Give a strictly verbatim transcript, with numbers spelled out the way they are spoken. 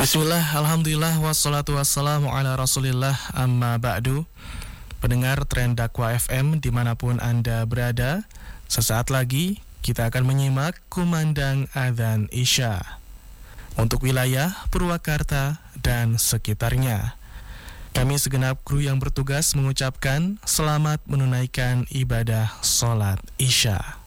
Bismillah, alhamdulillah, wassalatu wassalamu ala rasulillah, amma ba'du. Pendengar Tren Dakwah F M dimanapun Anda berada, sesaat lagi kita akan menyimak kumandang adzan Isya untuk wilayah Purwakarta dan sekitarnya. Kami segenap kru yang bertugas mengucapkan selamat menunaikan ibadah sholat Isya.